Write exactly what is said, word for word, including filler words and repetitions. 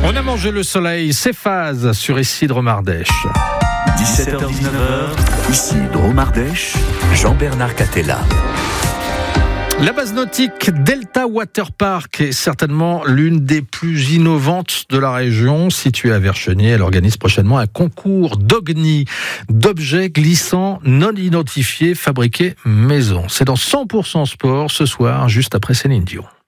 On a mangé le soleil, c'est phase sur Isidre Mardèche. dix-sept heures dix-neuf heures, Isidre Mardèche, Jean-Bernard Catella. La base nautique Delta Water Park est certainement l'une des plus innovantes de la région. Située à Verchenier, elle organise prochainement un concours d'ogni, d'objets glissants non identifiés fabriqués maison. C'est dans cent pour cent Sport ce soir, juste après Céline Dion.